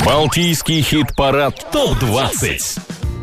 Балтийский хит-парад ТОП-20.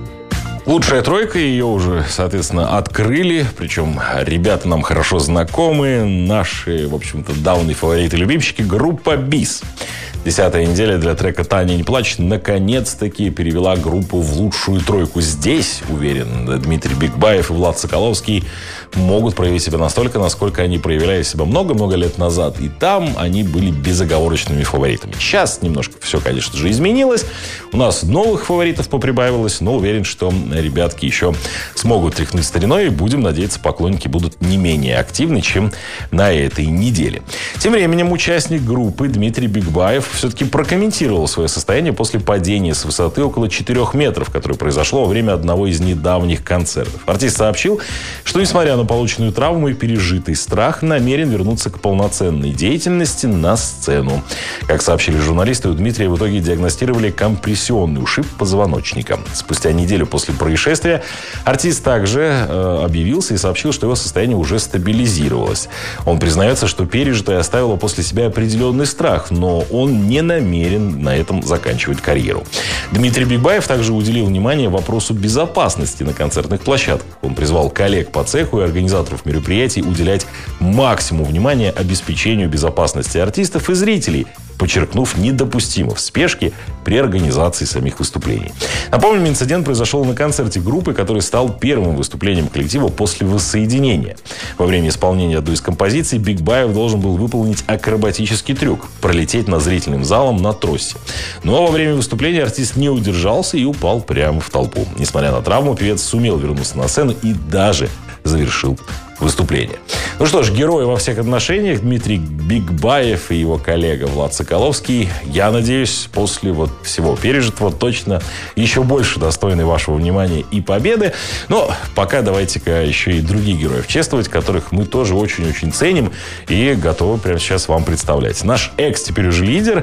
Лучшая тройка, ее уже, соответственно, открыли. Причем ребята нам хорошо знакомые. Наши, в общем-то, давние фавориты-любимчики. Группа БИС. 10-я неделя для трека «Таня, не плачь» наконец-таки перевела группу в лучшую тройку. Здесь, уверен, Дмитрий Бигбаев и Влад Соколовский могут проявить себя настолько, насколько они проявляли себя много-много лет назад. И там они были безоговорочными фаворитами. Сейчас немножко все, конечно же, изменилось. У нас новых фаворитов поприбавилось, но уверен, что ребятки еще смогут тряхнуть стариной. И будем надеяться, поклонники будут не менее активны, чем на этой неделе. Тем временем участник группы Дмитрий Бигбаев все-таки прокомментировал свое состояние после падения с высоты около 4 метров, которое произошло во время одного из недавних концертов. Артист сообщил, что, несмотря на полученную травму и пережитый страх, намерен вернуться к полноценной деятельности на сцену. Как сообщили журналисты, у Дмитрия в итоге диагностировали компрессионный ушиб позвоночника. Спустя неделю после происшествия артист также объявился и сообщил, что его состояние уже стабилизировалось. Он признается, что пережитое оставило после себя определенный страх, но он не намерен на этом заканчивать карьеру. Дмитрий Бигбаев также уделил внимание вопросу безопасности на концертных площадках. Он призвал коллег по цеху и организаторов мероприятий уделять максимум внимания обеспечению безопасности артистов и зрителей, подчеркнув недопустимость спешки при организации самих выступлений. Напомним, инцидент произошел на концерте группы, который стал первым выступлением коллектива после воссоединения. Во время исполнения одной из композиций Бигбаев должен был выполнить акробатический трюк – пролететь над зрительным залом на тросе. Но во время выступления артист не удержался и упал прямо в толпу. Несмотря на травму, певец сумел вернуться на сцену и даже завершил выступление. Ну что ж, герои во всех отношениях Дмитрий Бигбаев и его коллега Влад Соколовский, я надеюсь, после вот всего пережитого точно еще больше достойны вашего внимания и победы. Но пока давайте-ка еще и других героев чествовать, которых мы тоже очень-очень ценим и готовы прямо сейчас вам представлять. Наш теперь уже лидер,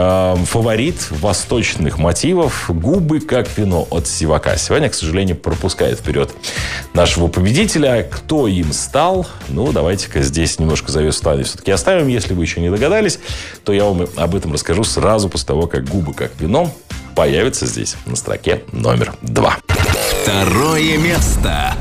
фаворит восточных мотивов «Губы как вино» от Сивака. Сегодня, к сожалению, пропускает вперед нашего победителя. Кто им стал? Ну, давайте-ка здесь немножко завесу тайны все-таки оставим. Если вы еще не догадались, то я вам об этом расскажу сразу после того, как «Губы как вино» появится здесь на строке номер 2. Второе место.